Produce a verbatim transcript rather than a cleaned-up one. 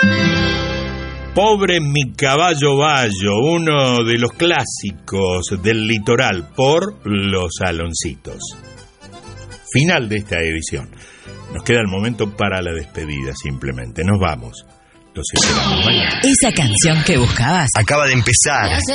Pobre mi caballo bayo, uno de los clásicos del litoral por Los Aloncitos. Final de esta edición. Nos queda el momento para la despedida, simplemente. Nos vamos. Los esperamos mañana. Esa canción que buscabas acaba de empezar.